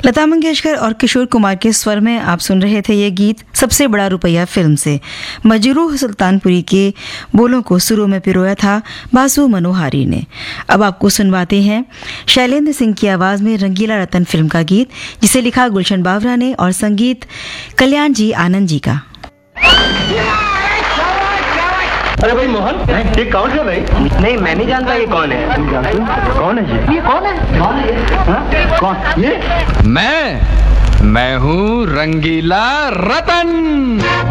लता मंगेशकर और किशोर कुमार के स्वर में आप सुन रहे थे ये गीत सबसे बड़ा रुपया फिल्म से। मजरूह सुल्तानपुरी के बोलों को सुरों में पिरोया था बासु मनोहारी ने। अब आपको सुनवाते हैं शैलेंद्र सिंह की आवाज में रंगीला रतन फिल्म का गीत, जिसे लिखा गुलशन बावरा ने और संगीत कल्याण जी आनंद जी का। अरे भाई मोहन, ये कौन है भाई? नहीं, मैं नहीं जानता ये कौन है। कौन है ये कौन है? कौन है ये? हाँ? कौन ये? मैं हूँ रंगीला रतन।